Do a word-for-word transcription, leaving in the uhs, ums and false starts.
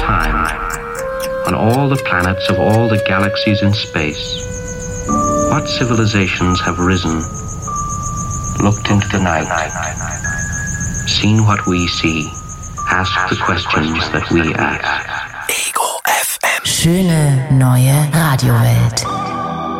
time, on all the planets of all the galaxies in space, what civilizations have risen, looked into the night, seen what we see, asked the questions that we ask. Ego F M. Schöne neue Radiowelt.